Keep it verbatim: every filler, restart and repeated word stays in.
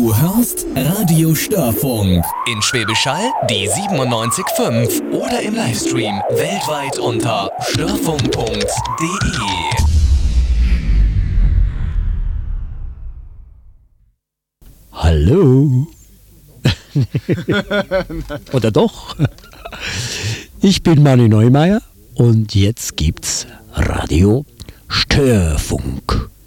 Du hörst Radio Störfunk. In Schwäbisch Hall die siebenundneunzig Komma fünf oder im Livestream weltweit unter störfunk punkt de. Hallo? Oder doch? Ich bin Manu Neumeier und jetzt gibt's Radio Störfunk.